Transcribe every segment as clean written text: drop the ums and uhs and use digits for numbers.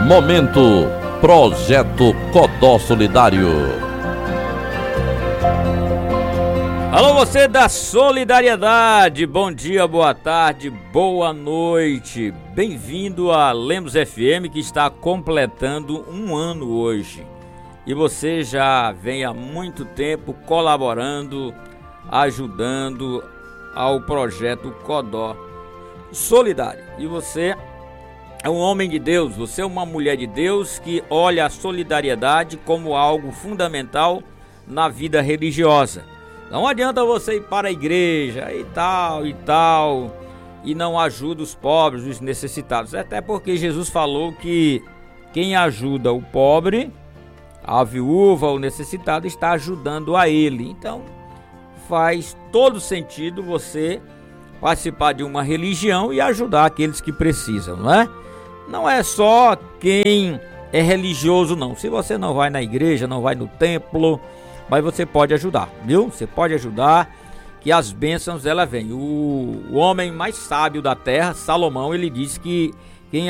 Momento Projeto Codó Solidário. Alô, você da solidariedade, bom dia, boa tarde, boa noite. Bem-vindo a Lemos FM, que está completando um ano hoje. E você já vem há muito tempo colaborando, ajudando ao projeto Codó Solidário. E você é um homem de Deus, você é uma mulher de Deus que olha a solidariedade como algo fundamental na vida religiosa. Não adianta você ir para a igreja e tal, e não ajuda os pobres, os necessitados. Até porque Jesus falou que quem ajuda o pobre, a viúva, o necessitado, está ajudando a ele. Então faz todo sentido você participar de uma religião e ajudar aqueles que precisam, não é? Não é só quem é religioso, não. Se você não vai na igreja, não vai no templo, mas você pode ajudar, viu? Você pode ajudar, que as bênçãos ela vêm. O homem mais sábio da terra, Salomão, ele diz que quem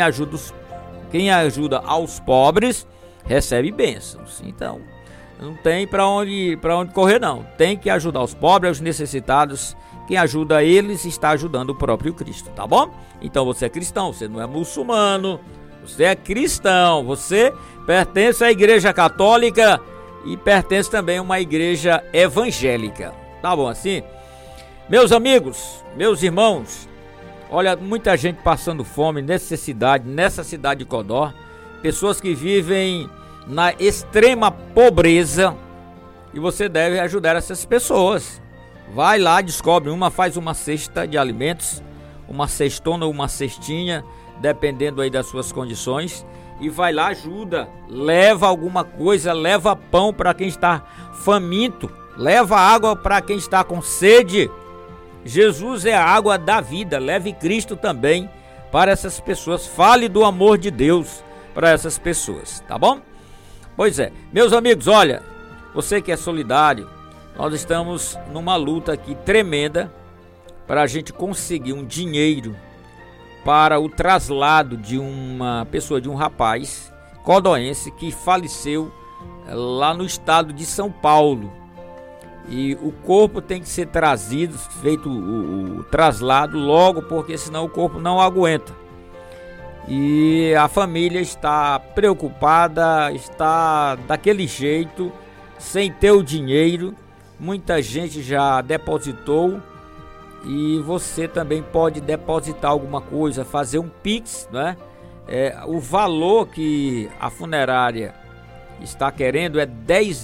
ajuda aos pobres recebe bênçãos. Então, não tem para onde correr, não. Tem que ajudar os pobres, os necessitados. Quem ajuda eles está ajudando o próprio Cristo, tá bom? Então você é cristão, você não é muçulmano, você é cristão, você pertence à Igreja Católica e pertence também a uma igreja evangélica, tá bom assim? Meus amigos, meus irmãos, olha, muita gente passando fome, necessidade nessa cidade de Codó, pessoas que vivem na extrema pobreza, e você deve ajudar essas pessoas. Vai lá, descobre uma, faz uma cesta de alimentos, uma cestona ou uma cestinha, dependendo aí das suas condições, e vai lá, ajuda, leva alguma coisa, leva pão para quem está faminto, leva água para quem está com sede. Jesus é a água da vida, leve Cristo também para essas pessoas, fale do amor de Deus para essas pessoas, tá bom? Pois é, meus amigos, olha, você que é solidário, nós estamos numa luta aqui tremenda para a gente conseguir um dinheiro para o traslado de uma pessoa, de um rapaz codoense que faleceu lá no estado de São Paulo. E o corpo tem que ser trazido, feito o traslado logo, porque senão o corpo não aguenta. E a família está preocupada, está daquele jeito, sem ter o dinheiro. Muita gente já depositou e você também pode depositar alguma coisa, fazer um Pix, né? O valor que a funerária está querendo é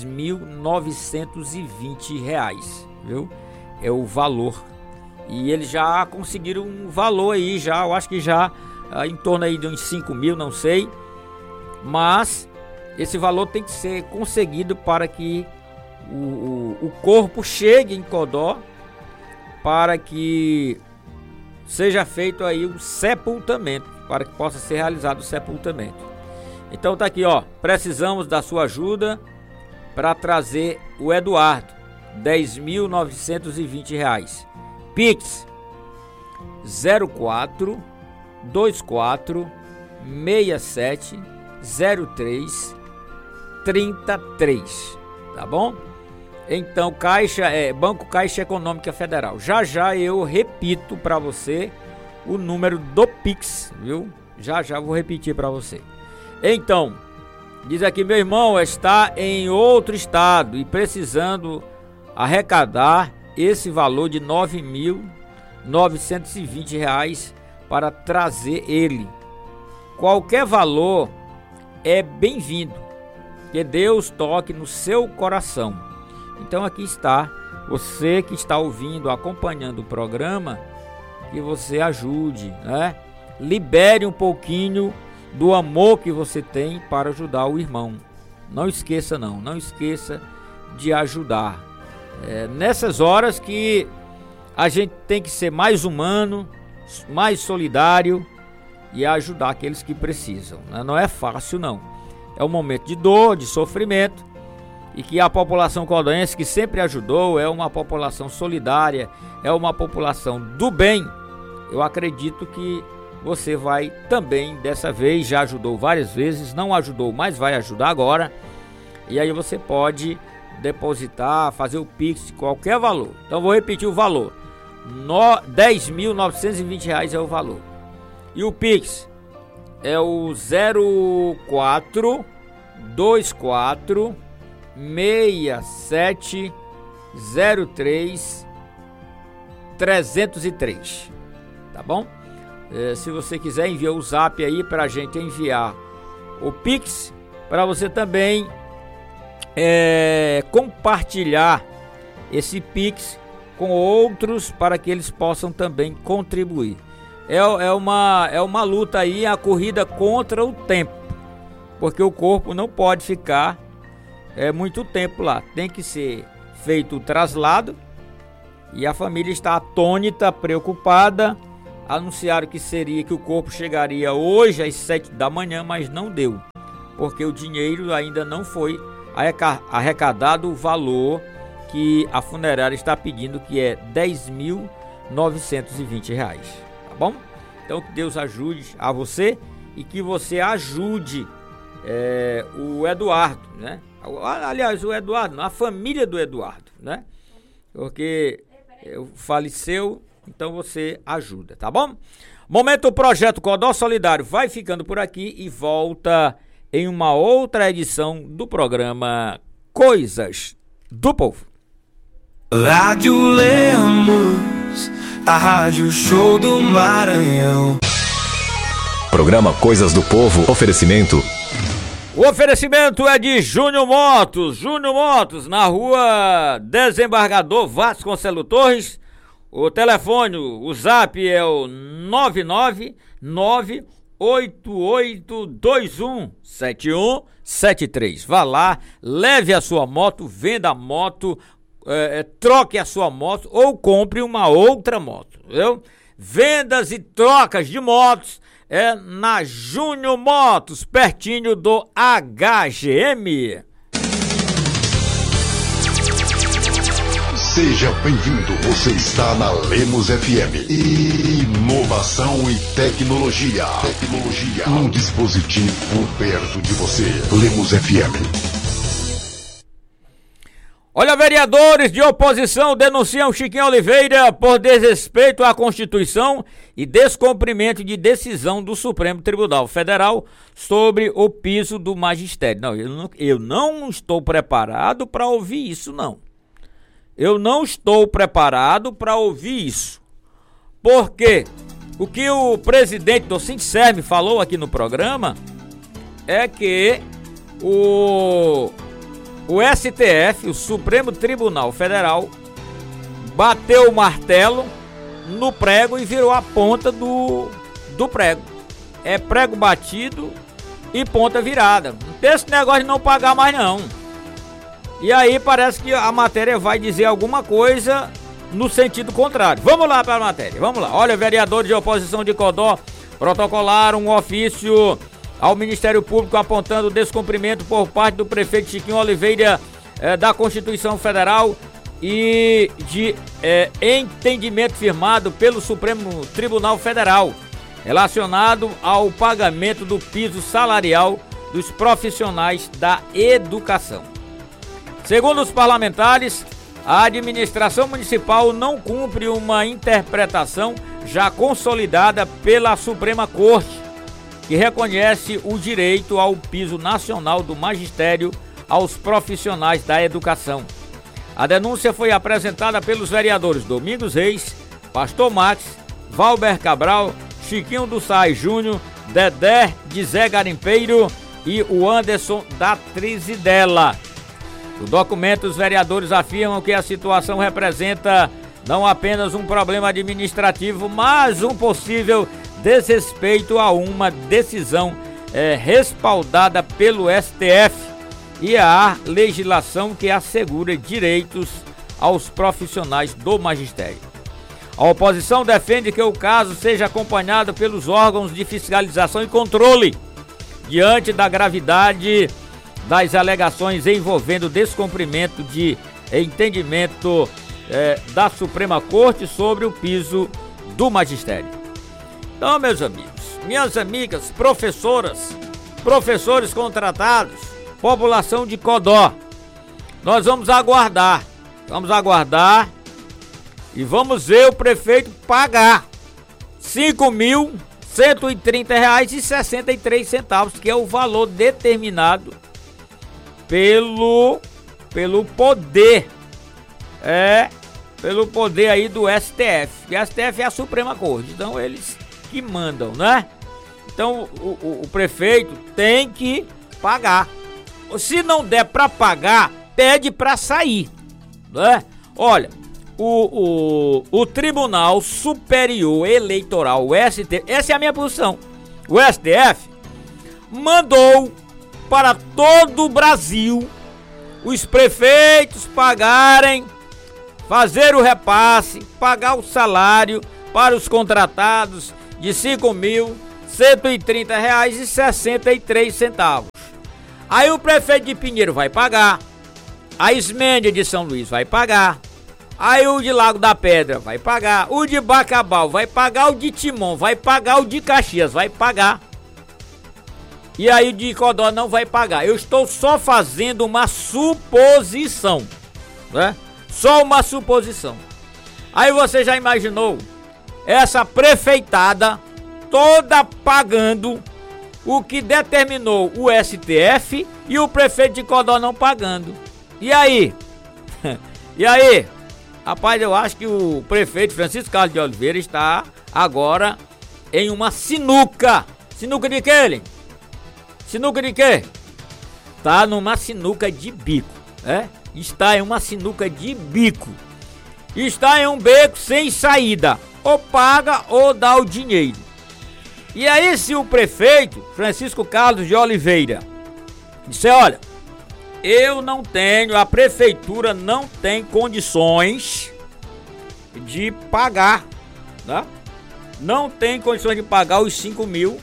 R$10.920, viu? É o valor. E eles já conseguiram um valor aí, já, eu acho que já em torno aí de uns 5 mil, não sei. Mas esse valor tem que ser conseguido para que o corpo chegue em Codó, para que seja feito aí o sepultamento, para que possa ser realizado o sepultamento. Então tá aqui, ó, precisamos da sua ajuda para trazer o Eduardo, R$10.920. Pix 04 24 67 03 33, tá bom? Então, Banco Caixa Econômica Federal. Já eu repito para você o número do Pix, viu? Já vou repetir para você. Então, diz aqui, meu irmão está em outro estado e precisando arrecadar esse valor de R$9.920 para trazer ele. Qualquer valor é bem-vindo, que Deus toque no seu coração. Então aqui está, você que está ouvindo, acompanhando o programa, que você ajude, né? Libere um pouquinho do amor que você tem para ajudar o irmão. Não esqueça de ajudar. Nessas horas que a gente tem que ser mais humano, mais solidário e ajudar aqueles que precisam, né? Não é fácil, não. É um momento de dor, de sofrimento, e que a população codoense, que sempre ajudou, é uma população solidária, é uma população do bem. Eu acredito que você vai também, dessa vez, já ajudou várias vezes, não ajudou, mas vai ajudar agora. E aí você pode depositar, fazer o Pix de qualquer valor. Então vou repetir o valor. R$10.920 é o valor. E o Pix é o 0424 67 03 303. Tá bom? Se você quiser, envia o zap aí pra gente enviar o Pix, para você também compartilhar esse Pix com outros, para que eles possam também contribuir. É uma luta aí, a corrida contra o tempo, porque o corpo não pode ficar muito tempo lá, tem que ser feito o traslado, e a família está atônita, preocupada. Anunciaram que o corpo chegaria hoje às 7 da manhã, mas não deu, porque o dinheiro ainda não foi arrecadado, o valor que a funerária está pedindo, que é R$10.920, tá bom? Então que Deus ajude a você e que você ajude o Eduardo, né? Aliás, o Eduardo, a família do Eduardo, né? Porque faleceu, então você ajuda, tá bom? Momento Projeto Codó Solidário vai ficando por aqui e volta em uma outra edição do programa Coisas do Povo. Rádio Lemos, a Rádio Show do Maranhão. Programa Coisas do Povo, oferecimento. O oferecimento é de Júnior Motos. Júnior Motos, na rua Desembargador Vasconcelos Torres. O telefone, o zap é o 999-8821-7173. Vá lá, leve a sua moto, venda a moto, troque a sua moto ou compre uma outra moto, viu? Vendas e trocas de motos na Júnior Motos, pertinho do HGM. Seja bem-vindo, você está na Lemos FM. Inovação e tecnologia. Um dispositivo perto de você. Lemos FM. Olha, vereadores de oposição denunciam Chiquinho Oliveira por desrespeito à Constituição e descumprimento de decisão do Supremo Tribunal Federal sobre o piso do magistério. Não, eu não estou preparado para ouvir isso, não. Eu não estou preparado para ouvir isso. Porque o que o presidente do Sincerme falou aqui no programa é que o STF, o Supremo Tribunal Federal, bateu o martelo no prego e virou a ponta do prego. É prego batido e ponta virada. Não tem esse negócio de não pagar mais, não. E aí parece que a matéria vai dizer alguma coisa no sentido contrário. Vamos lá para a matéria, vamos lá. Olha, vereadores de oposição de Codó protocolaram um ofício ao Ministério Público apontando o descumprimento por parte do prefeito Chiquinho Oliveira da Constituição Federal e de entendimento firmado pelo Supremo Tribunal Federal relacionado ao pagamento do piso salarial dos profissionais da educação. Segundo os parlamentares, a administração municipal não cumpre uma interpretação já consolidada pela Suprema Corte, que reconhece o direito ao piso nacional do magistério aos profissionais da educação. A denúncia foi apresentada pelos vereadores Domingos Reis, Pastor Max, Valber Cabral, Chiquinho do Sai Júnior, Dedé de Zé Garimpeiro e o Anderson da Trizidela. No documento, os vereadores afirmam que a situação representa não apenas um problema administrativo, mas um possível desrespeito a uma decisão respaldada pelo STF e a legislação que assegura direitos aos profissionais do magistério. A oposição defende que o caso seja acompanhado pelos órgãos de fiscalização e controle, diante da gravidade das alegações envolvendo descumprimento de entendimento da Suprema Corte sobre o piso do magistério. Então, meus amigos, minhas amigas, professoras, professores contratados, população de Codó, nós vamos aguardar e vamos ver o prefeito pagar R$ 5.130,63, que é o valor determinado pelo poder, pelo poder aí do STF. E a STF é a Suprema Corte, então eles que mandam, né? Então o prefeito tem que pagar. Se não der para pagar, pede para sair, né? Olha, o Tribunal Superior Eleitoral, o STF, essa é a minha posição. O STF mandou para todo o Brasil os prefeitos pagarem, fazer o repasse, pagar o salário para os contratados de R$ 5.130,63. Aí o prefeito de Pinheiro vai pagar, a Ismênia de São Luís vai pagar, aí o de Lago da Pedra vai pagar, o de Bacabal vai pagar, o de Timon vai pagar, o de Caxias vai pagar. E aí o de Codó não vai pagar. Eu estou só fazendo uma suposição, né? Só uma suposição. Aí você já imaginou essa prefeitada toda pagando o que determinou o STF e o prefeito de Codó não pagando. E aí? E aí? Rapaz, eu acho que o prefeito Francisco Carlos de Oliveira está agora em uma sinuca. Sinuca de quê, Ellen? Sinuca de quê? Tá numa sinuca de bico, Está em uma sinuca de bico. Está em um beco sem saída. Ou paga ou dá o dinheiro. E aí, se o prefeito Francisco Carlos de Oliveira disser, olha, eu não tenho, a prefeitura não tem condições de pagar, né? Não tem condições de pagar os R$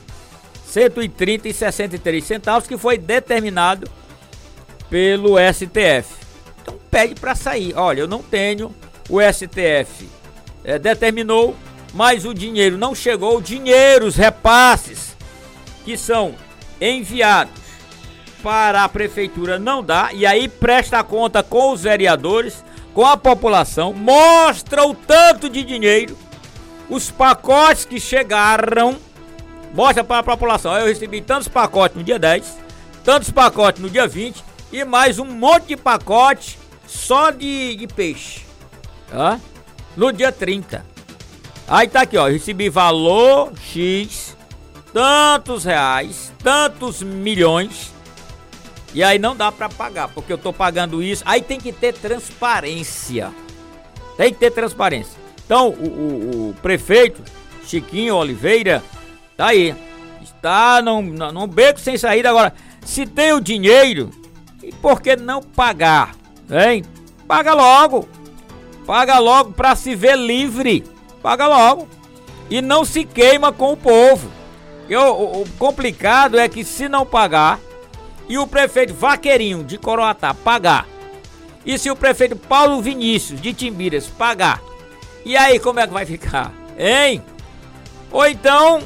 5.130,63 que foi determinado pelo STF. Então pede para sair. Olha, eu não tenho, o STF determinou, mas o dinheiro não chegou. O dinheiro, os repasses que são enviados para a prefeitura não dá. E aí presta conta com os vereadores, com a população, mostra o tanto de dinheiro, os pacotes que chegaram, mostra para a população. Eu recebi tantos pacotes no dia 10, tantos pacotes no dia 20 e mais um monte de pacote só de peixe, no dia 30. Aí tá aqui, ó, eu recebi valor X, tantos reais, tantos milhões, e aí não dá pra pagar, porque eu tô pagando isso. Aí tem que ter transparência. Tem que ter transparência. Então, o prefeito Chiquinho Oliveira tá aí. Está num beco sem saída. Agora, se tem o dinheiro, e por que não pagar? Hein? Paga logo. Paga logo pra se ver livre. Paga logo. E não se queima com o povo. O complicado é que se não pagar, e o prefeito Vaqueirinho de Coroatá pagar, e se o prefeito Paulo Vinícius de Timbiras pagar, e aí como é que vai ficar? Hein? Ou então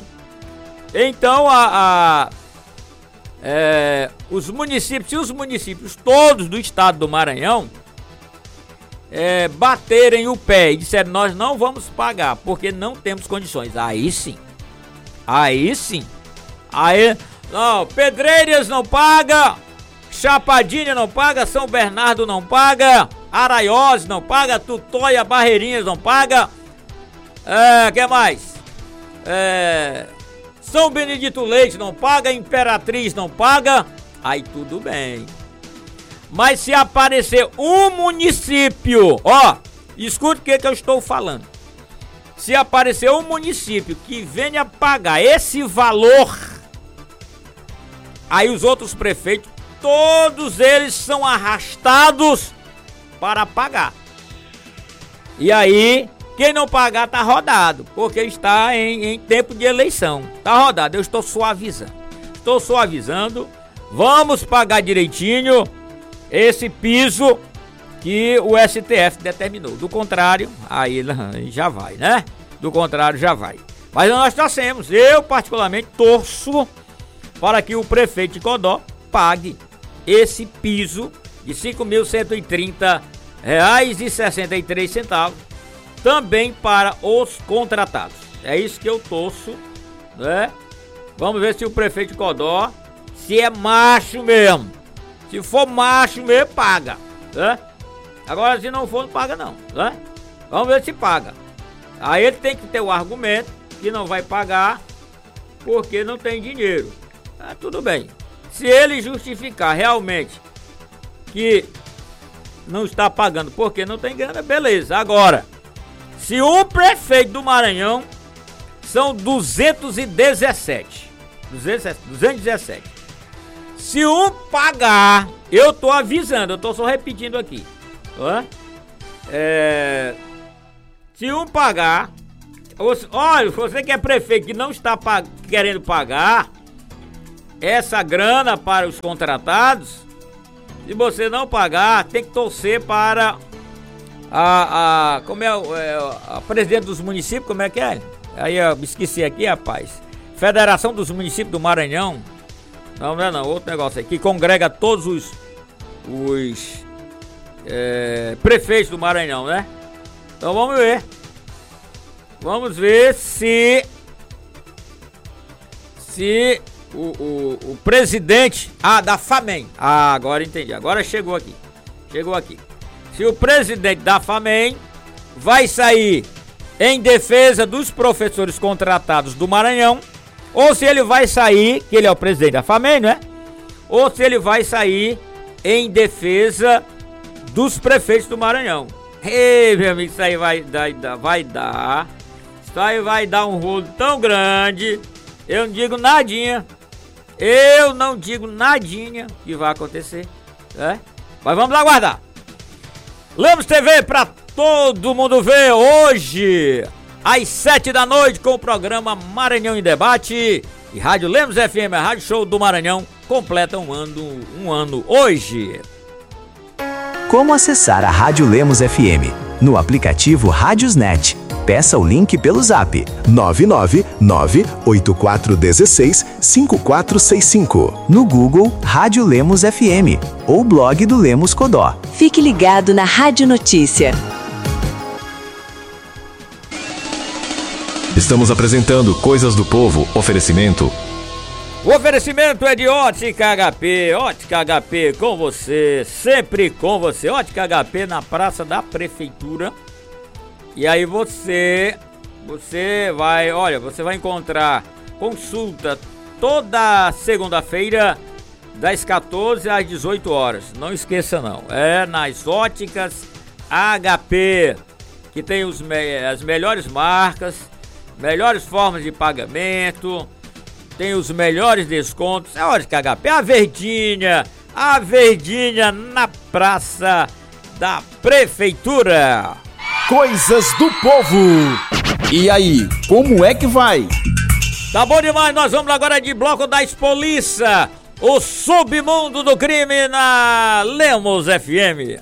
os municípios, se os municípios todos do estado do Maranhão baterem o pé e disserem, nós não vamos pagar porque não temos condições, aí sim, não, Pedreiras não paga, Chapadinha não paga, São Bernardo não paga, Araiós não paga, Tutóia, Barreirinhas não paga, que mais? São Benedito Leite não paga, Imperatriz não paga, aí tudo bem. Mas se aparecer um município, escute o que eu estou falando. Se aparecer um município que venha pagar esse valor, aí os outros prefeitos, todos eles são arrastados para pagar. E aí, quem não pagar tá rodado, porque está em tempo de eleição. Tá rodado, eu estou suavizando. Vamos pagar direitinho esse piso que o STF determinou. Do contrário, aí já vai, né? Do contrário, já vai. Mas nós torcemos, eu particularmente torço para que o prefeito de Codó pague esse piso de R$ 5.130,63 também para os contratados. É isso que eu torço, né? Vamos ver se o prefeito de Codó, se é macho mesmo. Se for macho mesmo, paga, né? Agora, se não for, não paga não, né? Vamos ver se paga. Aí ele tem que ter o argumento que não vai pagar porque não tem dinheiro. Tudo bem. Se ele justificar realmente que não está pagando porque não tem grana, beleza. Agora, se o prefeito do Maranhão são 217. Se um pagar, eu tô avisando, eu tô só repetindo aqui. Se um pagar, olha, você que é prefeito que não está querendo pagar essa grana para os contratados, se você não pagar, tem que torcer para a presidente dos municípios, como é que é? Aí eu me esqueci aqui, rapaz. Federação dos Municípios do Maranhão. Não, outro negócio aí, que congrega todos os prefeitos do Maranhão, né? Então vamos ver. Vamos ver se o presidente da FAMEM. Agora entendi. Agora chegou aqui. Se o presidente da FAMEM vai sair em defesa dos professores contratados do Maranhão, ou se ele vai sair, que ele é o presidente da FAMEM, não é? Ou se ele vai sair em defesa dos prefeitos do Maranhão. Ei, meu amigo, isso aí vai dar um rolo tão grande. Eu não digo nadinha que vai acontecer, né? Mas vamos aguardar. Lemos TV pra todo mundo ver hoje, às 7 da noite, com o programa Maranhão em Debate. E Rádio Lemos FM, a Rádio Show do Maranhão, completa um ano hoje. Como acessar a Rádio Lemos FM? No aplicativo Rádiosnet. Peça o link pelo zap 999-8416-5465. No Google, Rádio Lemos FM ou blog do Lemos Codó. Fique ligado na Rádio Notícia. Estamos apresentando Coisas do Povo. Oferecimento. O oferecimento é de Ótica HP. Ótica HP com você, sempre com você. Ótica HP na Praça da Prefeitura. E aí você vai encontrar consulta toda segunda-feira das 14 às 18 horas. Não esqueça não, é nas Óticas HP, que tem as melhores marcas, melhores formas de pagamento, tem os melhores descontos. É Ótica HP, a Verdinha na Praça da Prefeitura. Coisas do Povo. E aí, como é que vai? Tá bom demais, nós vamos agora de bloco da Expoliça, o submundo do crime na Lemos FM.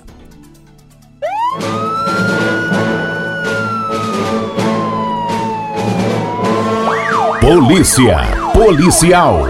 Policial.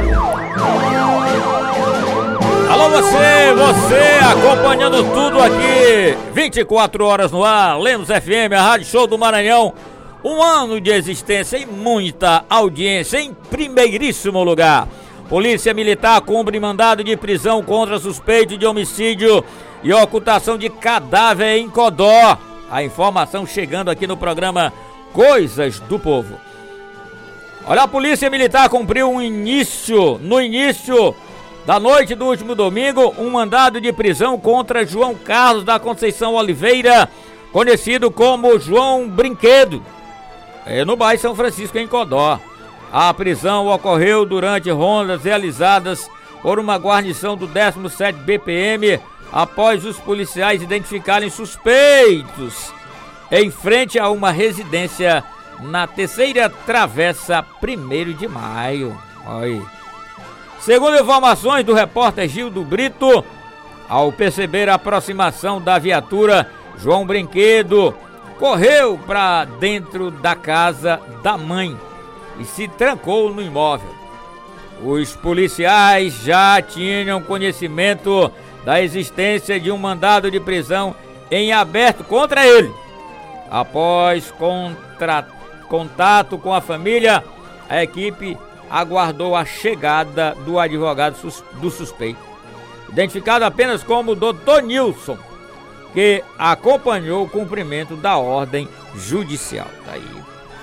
Alô você acompanhando tudo aqui, 24 horas no ar, Lemos FM, a Rádio Show do Maranhão, um ano de existência e muita audiência em primeiríssimo lugar. Polícia Militar cumpre mandado de prisão contra suspeito de homicídio e ocultação de cadáver em Codó. A informação chegando aqui no programa Coisas do Povo. Olha, a Polícia Militar cumpriu no início da noite do último domingo, um mandado de prisão contra João Carlos da Conceição Oliveira, conhecido como João Brinquedo, no bairro São Francisco, em Codó. A prisão ocorreu durante rondas realizadas por uma guarnição do 17º BPM, após os policiais identificarem suspeitos em frente a uma residência na Terceira Travessa, 1º de Maio. Olha. Segundo informações do repórter Gildo Brito, ao perceber a aproximação da viatura, João Brinquedo correu para dentro da casa da mãe e se trancou no imóvel. Os policiais já tinham conhecimento da existência de um mandado de prisão em aberto contra ele. Após contato com a família, a equipe aguardou a chegada do advogado do suspeito, identificado apenas como Dr. Nilson, que acompanhou o cumprimento da ordem judicial. Tá aí.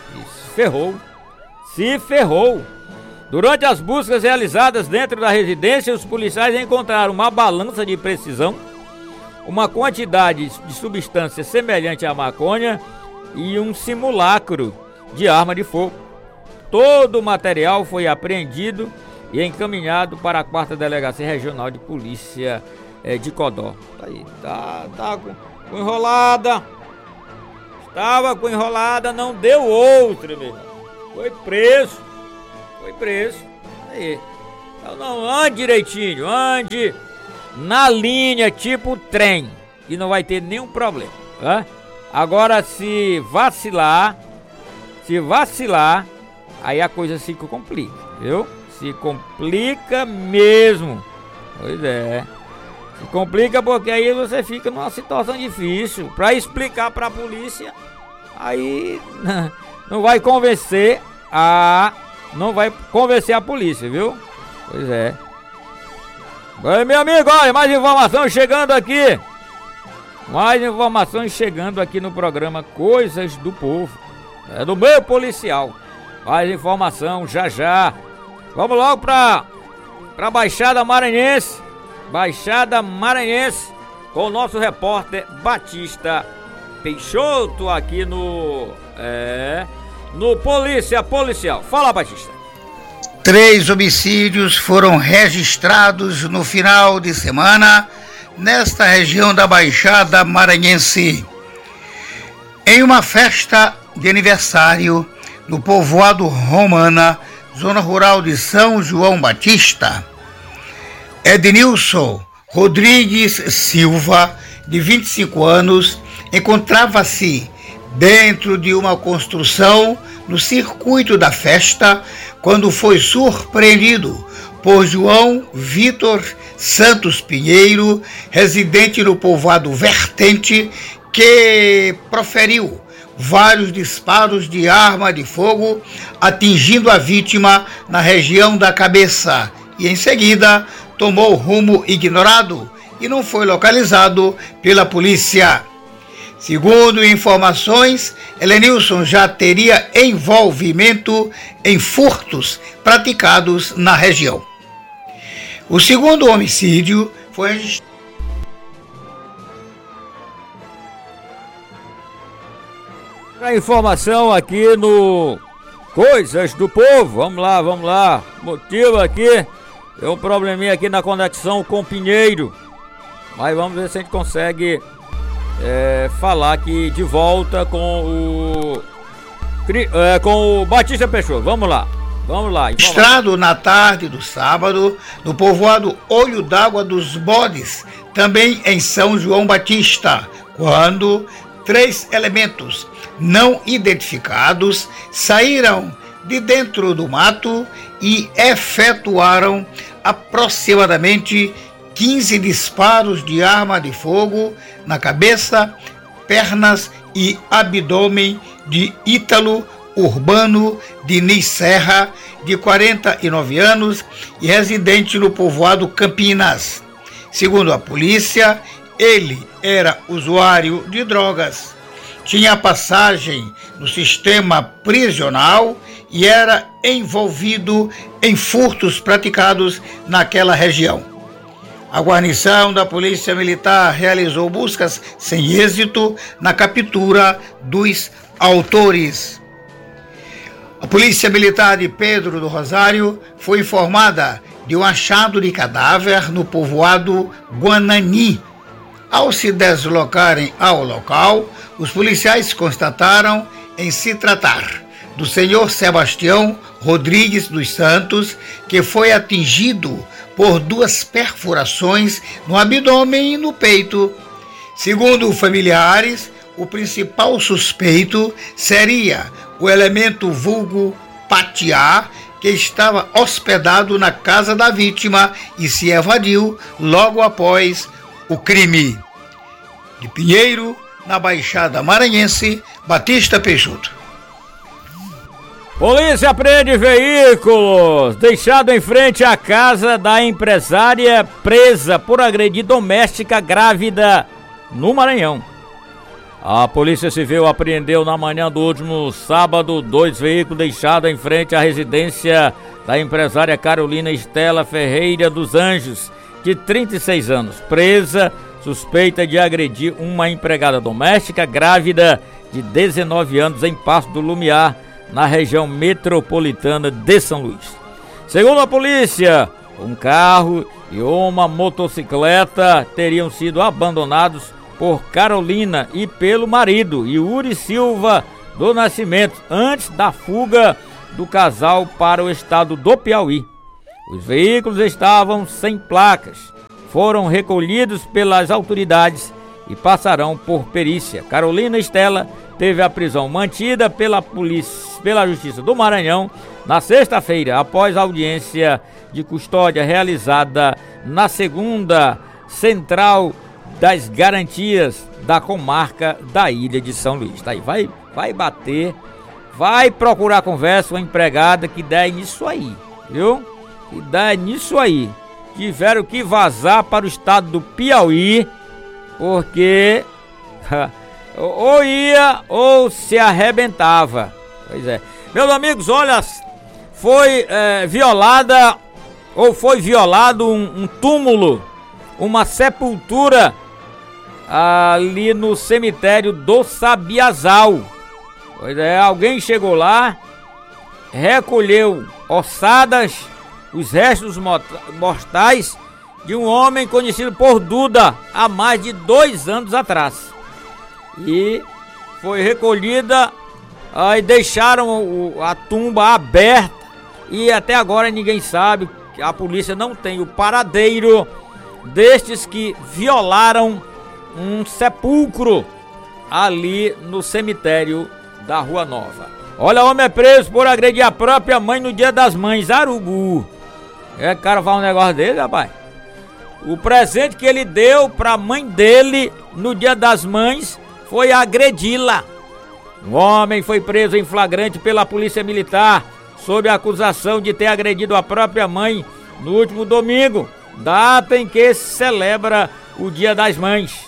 Se ferrou. Durante as buscas realizadas dentro da residência, os policiais encontraram uma balança de precisão, uma quantidade de substância semelhante à maconha e um simulacro de arma de fogo. Todo o material foi apreendido e encaminhado para a 4ª Delegacia Regional de Polícia de Codó. Aí, tá com enrolada. Estava com enrolada, não deu outra, meu irmão. Foi preso. Aí. Então não ande direitinho, ande na linha tipo trem e não vai ter nenhum problema, tá? Agora se vacilar, aí a coisa se complica, viu? Se complica mesmo. Pois é. Se complica porque aí você fica numa situação difícil. Pra explicar pra polícia, aí não vai convencer a polícia, viu? Pois é. Oi, meu amigo, olha, mais informações chegando aqui. No programa Coisas do Povo. É do meio policial. Mais informação já. Vamos logo pra Baixada Maranhense. Com o nosso repórter Batista Peixoto aqui no Polícia Policial. Fala, Batista. 3 homicídios foram registrados no final de semana nesta região da Baixada Maranhense. Em uma festa de aniversário no povoado Romana, zona rural de São João Batista, Ednilson Rodrigues Silva, de 25 anos, encontrava-se dentro de uma construção no circuito da festa quando foi surpreendido por João Vitor Santos Pinheiro, residente no povoado Vertente, que proferiu vários disparos de arma de fogo, atingindo a vítima na região da cabeça e em seguida tomou rumo ignorado e não foi localizado pela polícia. Segundo informações, Helenilson já teria envolvimento em furtos praticados na região. O segundo homicídio foi registrado. A informação aqui no Coisas do Povo. Vamos lá. Motivo aqui. Tem um probleminha aqui na conexão com Pinheiro. Mas vamos ver se a gente consegue falar aqui de volta com o Batista Peixoto. Vamos lá. Registrado na tarde do sábado no povoado Olho d'Água dos Bodes, também em São João Batista, quando 3 elementos não identificados saíram de dentro do mato e efetuaram aproximadamente 15 disparos de arma de fogo na cabeça, pernas e abdômen de Ítalo Urbano Diniz Serra, de 49 anos e residente no povoado Campinas. Segundo a polícia, ele era usuário de drogas, tinha passagem no sistema prisional e era envolvido em furtos praticados naquela região. A guarnição da Polícia Militar realizou buscas sem êxito na captura dos autores. A Polícia Militar de Pedro do Rosário foi informada de um achado de cadáver no povoado Guanani. Ao se deslocarem ao local, os policiais constataram em se tratar do senhor Sebastião Rodrigues dos Santos, que foi atingido por 2 perfurações no abdômen e no peito. Segundo familiares, o principal suspeito seria o elemento vulgo Patiá, que estava hospedado na casa da vítima e se evadiu logo após o crime. De Pinheiro, na Baixada Maranhense, Batista Peixoto. Polícia prende veículos deixado em frente à casa da empresária presa por agredir doméstica grávida no Maranhão. A Polícia Civil apreendeu na manhã do último sábado 2 veículos deixados em frente à residência da empresária Carolina Estela Ferreira dos Anjos, de 36 anos, presa, suspeita de agredir uma empregada doméstica grávida de 19 anos em Passo do Lumiar, na região metropolitana de São Luís. Segundo a polícia, um carro e uma motocicleta teriam sido abandonados por Carolina e pelo marido, Yuri Silva do Nascimento, antes da fuga do casal para o estado do Piauí. Os veículos estavam sem placas, foram recolhidos pelas autoridades e passarão por perícia. Carolina Estela teve a prisão mantida pela Justiça do Maranhão na sexta-feira, após a audiência de custódia realizada na segunda Central das Garantias da comarca da Ilha de São Luís. Tá aí, vai bater, vai procurar conversa com a empregada que der nisso aí, viu? Que der nisso aí. Tiveram que vazar para o estado do Piauí, porque ou ia ou se arrebentava. Pois é. Meus amigos, olha, foi violado um túmulo, uma sepultura ali no cemitério do Sabiazal. Pois é, alguém chegou lá, recolheu ossadas, os restos mortais de um homem conhecido por Duda há mais de 2 anos atrás. E foi recolhida, aí deixaram a tumba aberta e até agora ninguém sabe, a polícia não tem o paradeiro destes que violaram um sepulcro ali no cemitério da Rua Nova. Olha, homem é preso por agredir a própria mãe no Dia das Mães, Arubu. É, cara, faz um negócio dele, rapaz. O presente que ele deu pra mãe dele no Dia das Mães foi agredi-la. Um homem foi preso em flagrante pela Polícia Militar sob a acusação de ter agredido a própria mãe no último domingo, data em que se celebra o Dia das Mães.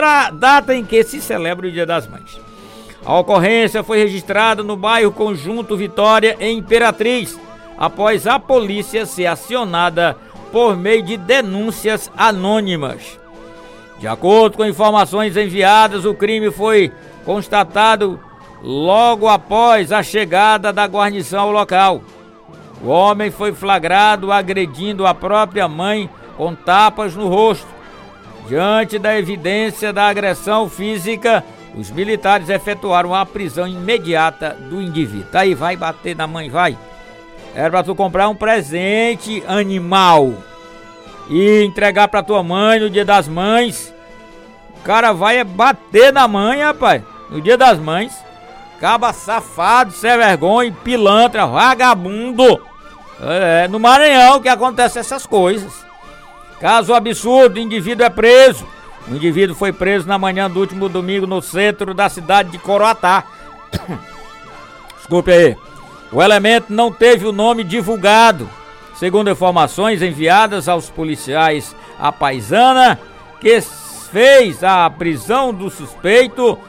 A ocorrência foi registrada no bairro Conjunto Vitória, em Imperatriz, após a polícia ser acionada por meio de denúncias anônimas. De acordo com informações enviadas, o crime foi constatado logo após a chegada da guarnição ao local. O homem foi flagrado agredindo a própria mãe com tapas no rosto. Diante da evidência da agressão física, os militares efetuaram a prisão imediata do indivíduo. Tá aí, vai bater na mãe, vai. Era pra tu comprar um presente animal e entregar pra tua mãe no Dia das Mães. O cara vai bater na mãe, rapaz, no Dia das Mães. Caba safado, sem vergonha, pilantra, vagabundo. É no Maranhão que acontecem essas coisas. Caso absurdo, o indivíduo é preso. O indivíduo foi preso na manhã do último domingo no centro da cidade de Coroatá. Desculpe aí. O elemento não teve o nome divulgado. Segundo informações enviadas aos policiais, a paisana que fez a prisão do suspeito,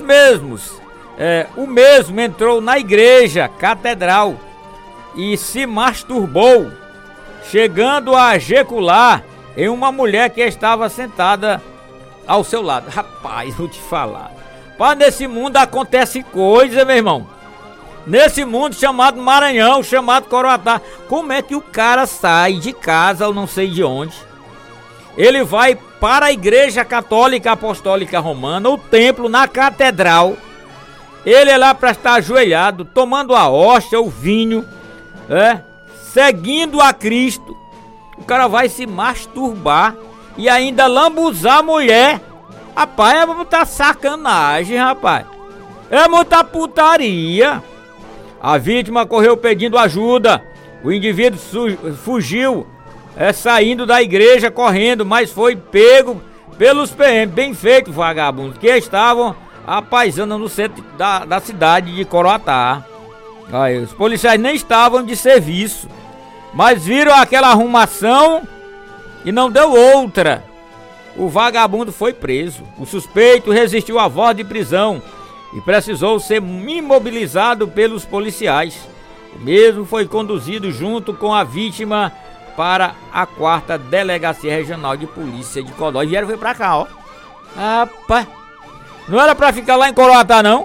o mesmo entrou na igreja catedral e se masturbou, chegando a ejacular em uma mulher que estava sentada ao seu lado. Rapaz, vou te falar. Pá, nesse mundo acontece coisa, meu irmão. Nesse mundo chamado Maranhão, chamado Coroatá. Como é que o cara sai de casa, eu não sei de onde? Ele vai para a Igreja Católica Apostólica Romana, o templo na catedral. Ele é lá para estar ajoelhado, tomando a hóstia, o vinho, seguindo a Cristo. O cara vai se masturbar e ainda lambuzar a mulher. Rapaz, é muita sacanagem, rapaz. É muita putaria. A vítima correu pedindo ajuda. O indivíduo fugiu, saindo da igreja correndo, mas foi pego pelos PM, bem feito, vagabundo, que estavam apaisando no centro da cidade de Coroatá. Aí, os policiais nem estavam de serviço, mas viram aquela arrumação e não deu outra. O vagabundo foi preso. O suspeito resistiu à voz de prisão e precisou ser imobilizado pelos policiais. O mesmo foi conduzido junto com a vítima para a 4ª Delegacia Regional de Polícia de Codó. E vieram foi pra cá, ó. Rapaz, não era pra ficar lá em Coroatá, não?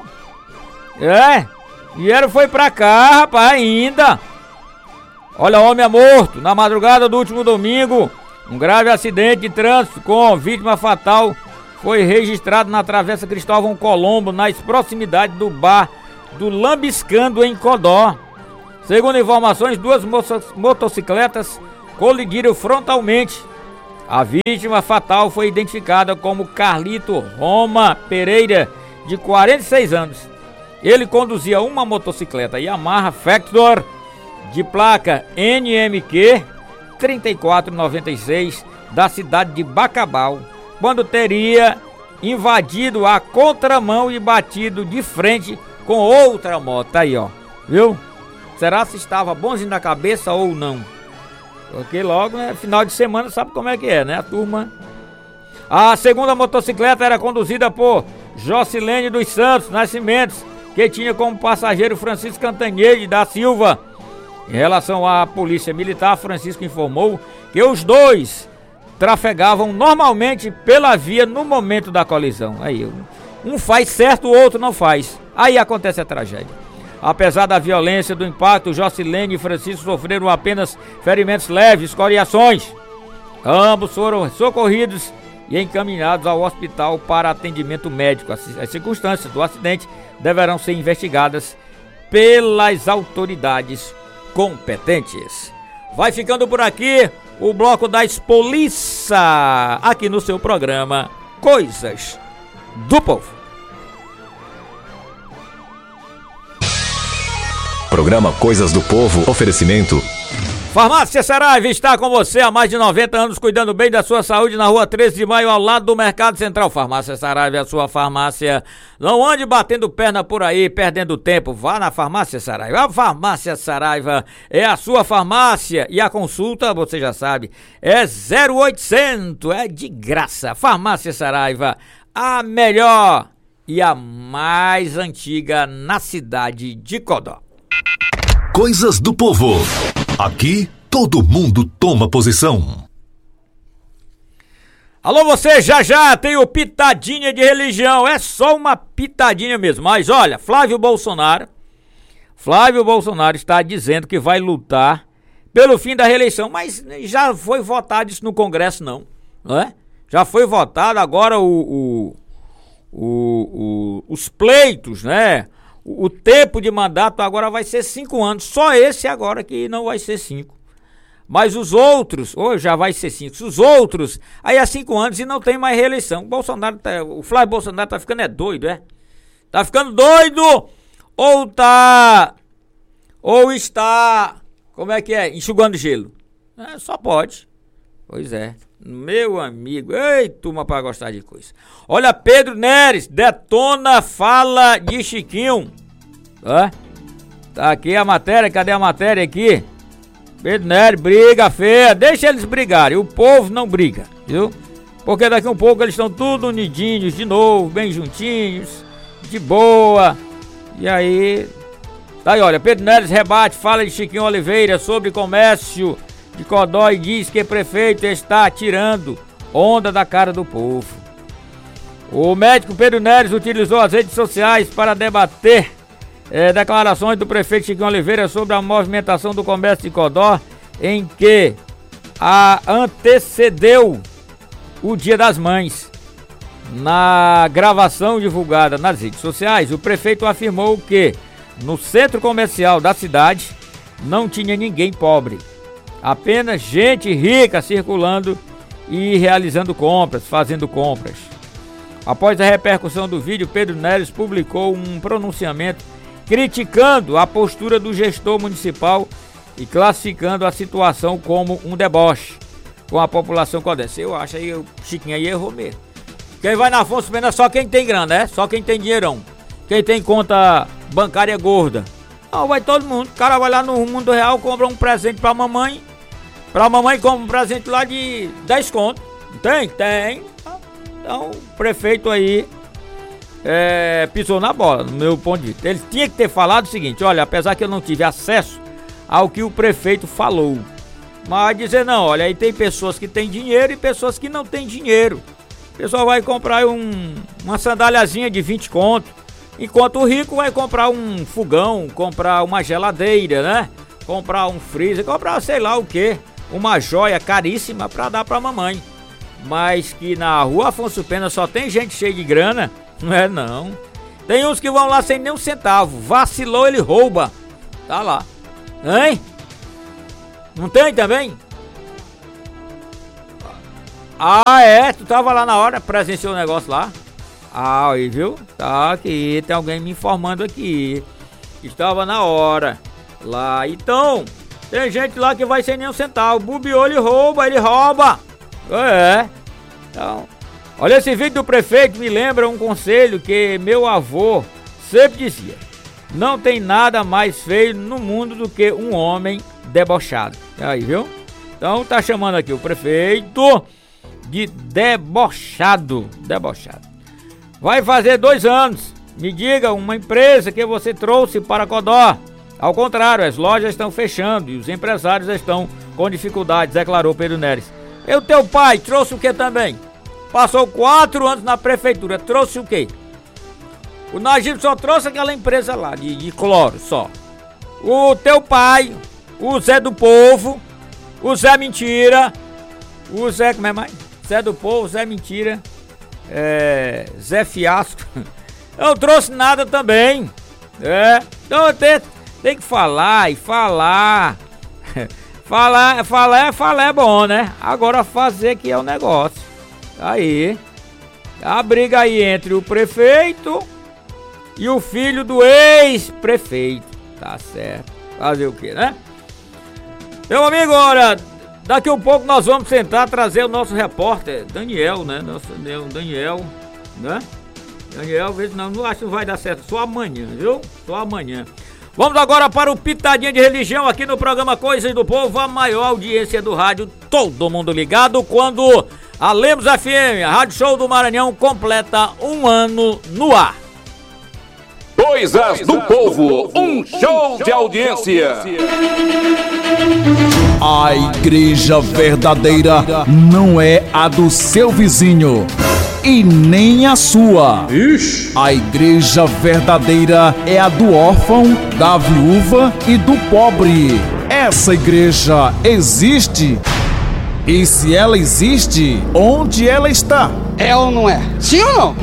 Vieram foi pra cá, rapaz, ainda. Olha, homem é morto na madrugada do último domingo. Um grave acidente de trânsito com vítima fatal foi registrado na Travessa Cristóvão Colombo, nas proximidades do bar do Lambiscando, em Codó. Segundo informações, 2 motocicletas colidiram frontalmente. A vítima fatal foi identificada como Carlito Roma Pereira, de 46 anos. Ele conduzia uma motocicleta Yamaha Factor de placa NMQ 3496 da cidade de Bacabal, quando teria invadido a contramão e batido de frente com outra moto. Aí, ó, viu? Será se estava bonzinho na cabeça ou não? Porque logo, né, final de semana, sabe como é que é, né, a turma? A segunda motocicleta era conduzida por Jocilene dos Santos Nascimentos, que tinha como passageiro Francisco Cantanhede da Silva. Em relação à polícia militar, Francisco informou que os dois trafegavam normalmente pela via no momento da colisão. Aí, um faz certo, o outro não faz. Aí acontece a tragédia. Apesar da violência do impacto, Jocilene e Francisco sofreram apenas ferimentos leves, escoriações. Ambos foram socorridos e encaminhados ao hospital para atendimento médico. As circunstâncias do acidente deverão ser investigadas pelas autoridades competentes. Vai ficando por aqui o bloco das polícia, aqui no seu programa Coisas do Povo. Programa Coisas do Povo, oferecimento. Farmácia Saraiva está com você há mais de 90 anos, cuidando bem da sua saúde, na rua 13 de maio, ao lado do Mercado Central. Farmácia Saraiva é a sua farmácia. Não ande batendo perna por aí, perdendo tempo. Vá na Farmácia Saraiva. A Farmácia Saraiva é a sua farmácia. E a consulta, você já sabe, é 0800, é de graça. Farmácia Saraiva, a melhor e a mais antiga na cidade de Codó. Coisas do Povo. Aqui, todo mundo toma posição. Alô, você, já tem o Pitadinha de Religião. É só uma pitadinha mesmo. Mas olha, Flávio Bolsonaro está dizendo que vai lutar pelo fim da reeleição. Mas já foi votado isso no Congresso, não é? Já foi votado, agora os pleitos, né? O tempo de mandato agora vai ser 5 anos. Só esse agora que não vai ser 5. Mas os outros, já vai ser 5. Os outros, aí é 5 anos e não tem mais reeleição. O Flávio Bolsonaro tá ficando doido, é? Tá ficando doido? Ou está, como é que é? Enxugando gelo. Só pode. Pois é. Meu amigo, ei, turma pra gostar de coisa. Olha, Pedro Neres detona fala de Chiquinho. Tá aqui a matéria, cadê a matéria aqui? Pedro Neres, briga feia, deixa eles brigarem, o povo não briga, viu? Porque daqui um pouco eles estão tudo unidinhos de novo, bem juntinhos, de boa. E aí, tá aí, olha, Pedro Neres rebate fala de Chiquinho Oliveira sobre comércio de Codó e diz que o prefeito está tirando onda da cara do povo. O médico Pedro Neres utilizou as redes sociais para debater declarações do prefeito Chiquinho Oliveira sobre a movimentação do comércio de Codó, em que antecedeu o Dia das Mães. Na gravação divulgada nas redes sociais, o prefeito afirmou que no centro comercial da cidade não tinha ninguém pobre. Apenas gente rica circulando e realizando compras, fazendo compras. Após a repercussão do vídeo, Pedro Neres publicou um pronunciamento criticando a postura do gestor municipal e classificando a situação como um deboche com a população codense. Eu acho aí, o Chiquinho aí errou mesmo. Quem vai na Afonso Pena é só quem tem grana, né? Só quem tem dinheirão. Quem tem conta bancária gorda. Não, vai todo mundo. O cara vai lá no Mundo Real, compra um presente pra mamãe. Pra mamãe compra um presente lá de 10 conto. Tem? Tem. Então, o prefeito aí pisou na bola, no meu ponto de vista. Ele tinha que ter falado o seguinte: olha, apesar que eu não tive acesso ao que o prefeito falou, mas dizer não, olha, aí tem pessoas que têm dinheiro e pessoas que não têm dinheiro. O pessoal vai comprar uma sandáliazinha de 20 conto, enquanto o rico vai comprar um fogão, comprar uma geladeira, né? Comprar um freezer, comprar sei lá o que, uma joia caríssima pra dar pra mamãe. Mas que na rua Afonso Pena só tem gente cheia de grana, não é não. Tem uns que vão lá sem nem um centavo, vacilou, ele rouba. Tá lá. Hein? Não tem também? Ah, é? Tu tava lá na hora, presenciou o negócio lá? Ah, aí, viu? Tá aqui, tem alguém me informando aqui. Estava na hora lá. Então, tem gente lá que vai sem nem um centavo. Bobeou, ele rouba. É. Então, olha, esse vídeo do prefeito me lembra um conselho que meu avô sempre dizia: não tem nada mais feio no mundo do que um homem debochado. Aí, viu? Então tá chamando aqui o prefeito de debochado. Vai fazer 2 anos. Me diga uma empresa que você trouxe para Codó. Ao contrário, as lojas estão fechando e os empresários estão com dificuldades, declarou Pedro Neres. E o teu pai trouxe o que também? Passou 4 anos na prefeitura, trouxe o que? O Najib só trouxe aquela empresa lá, de cloro, só. O teu pai, o Zé do Povo, o Zé Mentira, o Zé, como é mais? Zé do Povo, Zé Mentira, Zé Fiasco. Não trouxe nada também. Então tem que falar e falar. falar é bom, né? Agora fazer que é o negócio. Aí, a briga aí entre o prefeito e o filho do ex-prefeito. Tá certo. Fazer o que, né? Meu amigo, olha, daqui a pouco nós vamos tentar trazer o nosso repórter Daniel, né? Daniel, né? Daniel, não acho que vai dar certo. Só amanhã, viu? Só amanhã. Vamos agora para o Pitadinha de Religião aqui no programa Coisas do Povo, a maior audiência do rádio, todo mundo ligado, quando a Lemos FM, a Rádio Show do Maranhão, completa 1 ano no ar. Coisas do Povo, um show de audiência. A igreja verdadeira não é a do seu vizinho e nem a sua. Ixi. A igreja verdadeira é a do órfão, da viúva e do pobre. Essa igreja existe? E se ela existe, onde ela está? É ou não é? Sim ou não?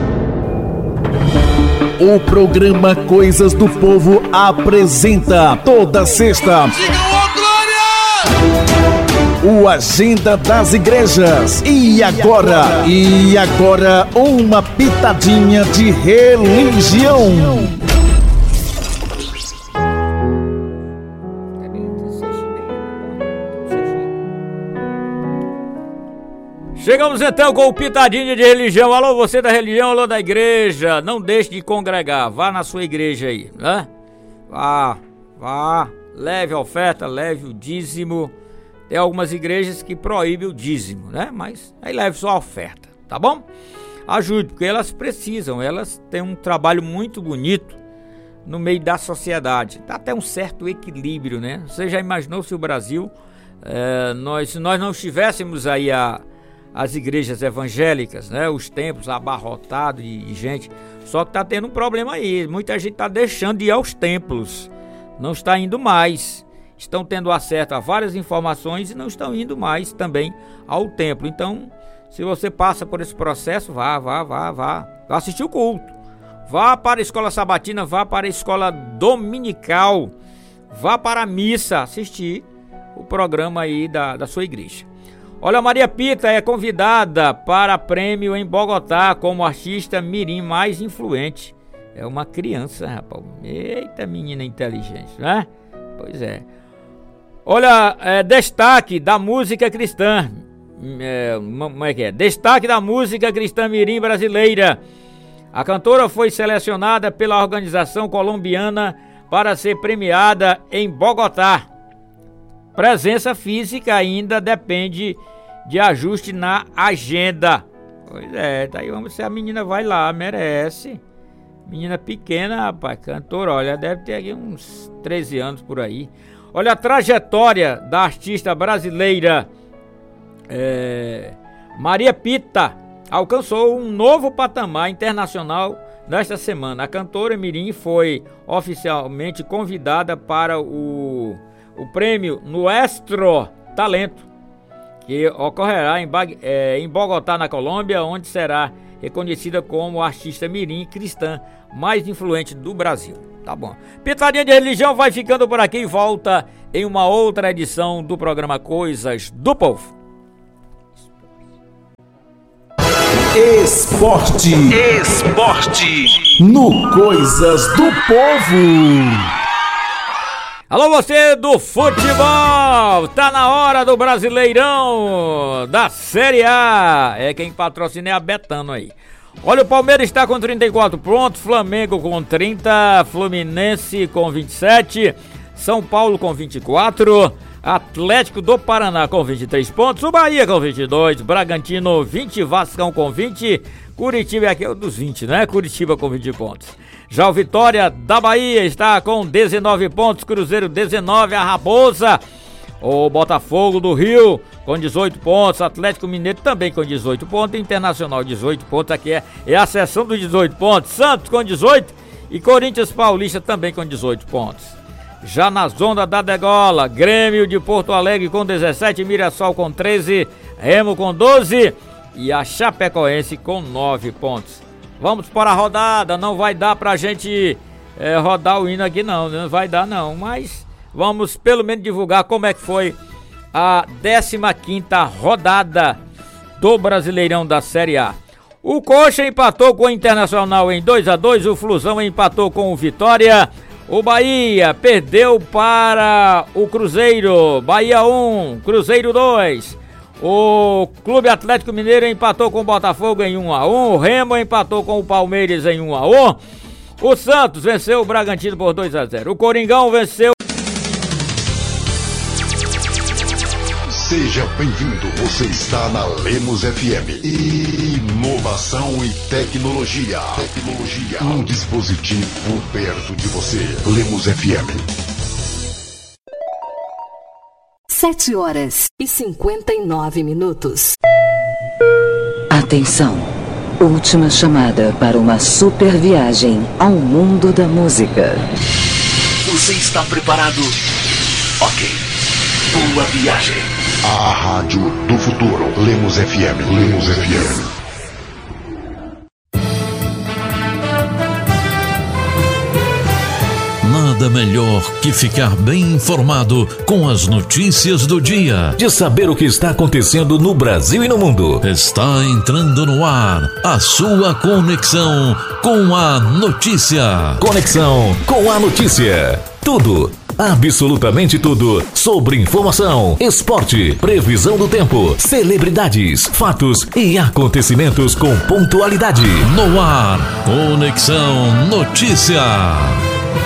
O programa Coisas do Povo apresenta toda sexta o Agenda das Igrejas. E agora, uma pitadinha de religião. Chegamos então com o Pitadinha de Religião. Alô, você da religião, alô da igreja. Não deixe de congregar, vá na sua igreja aí, né? Vá, leve a oferta, leve o dízimo. Tem algumas igrejas que proíbem o dízimo, né? Mas aí leve só a oferta, tá bom? Ajude, porque elas precisam, elas têm um trabalho muito bonito no meio da sociedade. Dá até um certo equilíbrio, né? Você já imaginou se o Brasil, se nós não tivéssemos aí as igrejas evangélicas, né? Os templos abarrotados de gente. Só que tá tendo um problema aí. Muita gente tá deixando de ir aos templos. Não está indo mais. Estão tendo acesso a várias informações e não estão indo mais também ao templo. Então, se você passa por esse processo, vá assistir o culto. Vá para a escola sabatina, vá para a escola dominical. Vá para a missa assistir o programa aí da sua igreja. Olha, Maria Pita é convidada para prêmio em Bogotá como artista mirim mais influente. É uma criança, rapaz. Eita, menina inteligente, né? Pois é. Olha, destaque da música cristã. Como é que é? Destaque da música cristã mirim brasileira. A cantora foi selecionada pela organização colombiana para ser premiada em Bogotá. Presença física ainda depende de ajuste na agenda. Pois é, tá aí, vamos ver se a menina vai lá, merece. Menina pequena, rapaz, cantora, olha, deve ter aqui uns 13 anos por aí. Olha a trajetória da artista brasileira Maria Pita. Alcançou um novo patamar internacional nesta semana. A cantora mirim foi oficialmente convidada para o prêmio Nuestro Talento, que ocorrerá em Bogotá, na Colômbia, onde será reconhecida como a artista mirim cristã mais influente do Brasil. Tá bom. Pitadinha de religião vai ficando por aqui e volta em uma outra edição do programa Coisas do Povo. Esporte no Coisas do Povo. Alô, você do futebol, tá na hora do Brasileirão da Série A. Quem patrocina é a Betano aí. Olha, o Palmeiras está com 34 pontos, Flamengo com 30, Fluminense com 27, São Paulo com 24, Atlético do Paraná com 23 pontos, o Bahia com 22, Bragantino 20, Vascão com 20, Curitiba aqui é o dos 20, né? Curitiba com 20 pontos. Já o Vitória da Bahia está com 19 pontos, Cruzeiro 19, a Raposa, o Botafogo do Rio com 18 pontos, Atlético Mineiro também com 18 pontos, Internacional 18 pontos, aqui é a seção dos 18 pontos, Santos com 18 e Corinthians Paulista também com 18 pontos. Já na zona da degola, Grêmio de Porto Alegre com 17, Mirassol com 13, Remo com 12 e a Chapecoense com 9 pontos. Vamos para a rodada, não vai dar pra gente rodar o hino aqui não vai dar não, mas vamos pelo menos divulgar como é que foi a 15ª rodada do Brasileirão da Série A. O Coxa empatou com o Internacional em 2-2, o Flusão empatou com o Vitória, o Bahia perdeu para o Cruzeiro, Bahia 1, Cruzeiro 2. O Clube Atlético Mineiro empatou com o Botafogo em 1-1, o Remo empatou com o Palmeiras em 1-1, o Santos venceu o Bragantino por 2-0, o Coringão venceu. Seja bem-vindo, você está na Lemos FM. Inovação e tecnologia. Um dispositivo perto de você. Lemos FM. 7h59. Atenção! Última chamada para uma super viagem ao mundo da música. Você está preparado? Ok. Boa viagem. A rádio do futuro. Lemos FM. Lemos FM. Nada melhor que ficar bem informado com as notícias do dia. De saber o que está acontecendo no Brasil e no mundo. Está entrando no ar a sua conexão com a notícia. Conexão com a notícia. Tudo, absolutamente tudo, sobre informação, esporte, previsão do tempo, celebridades, fatos e acontecimentos com pontualidade. No ar, Conexão Notícia.